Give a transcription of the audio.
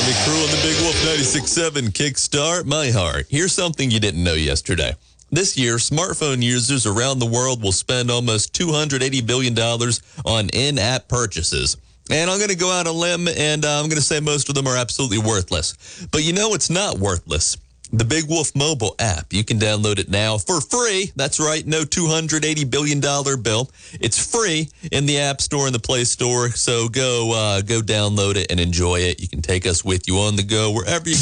Tommy Crew on the Big Wolf 96.7 Kickstart My Heart. Here's something you didn't know yesterday. This year, smartphone users around the world will spend almost $280 billion on in-app purchases. And I'm going to go out on a limb, and I'm going to say most of them are absolutely worthless. But you know it's not worthless. The Big Wolf mobile app. You can download it now for free. That's right, no $280 billion bill. It's free in the App Store and the Play Store. So go download it and enjoy it. You can take us with you on the go wherever you